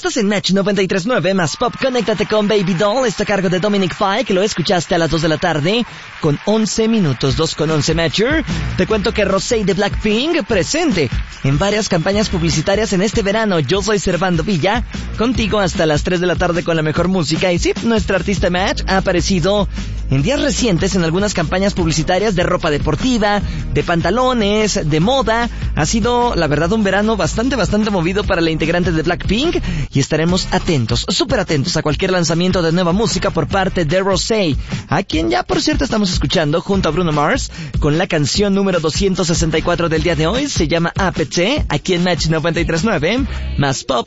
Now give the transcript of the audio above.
Estás en Match 93.9 más Pop. Conéctate con Baby Doll. Está a cargo de Dominic Fike, que lo escuchaste a las 2 de la tarde con 11 minutos, 2 con 11 Matcher. Te cuento que Rosé de Blackpink presente en varias campañas publicitarias en este verano. Yo soy Servando Villa, contigo hasta las 3 de la tarde con la mejor música. Y sí, nuestra artista Match ha aparecido en días recientes en algunas campañas publicitarias de ropa deportiva, de pantalones, de moda. Ha sido, la verdad, un verano bastante movido para la integrante de Blackpink y estaremos atentos, súper atentos a cualquier lanzamiento de nueva música por parte de Rosé, a quien ya por cierto estamos escuchando junto a Bruno Mars con la canción número 264 del día de hoy. Se llama APT, aquí en Match 93.9 más Pop.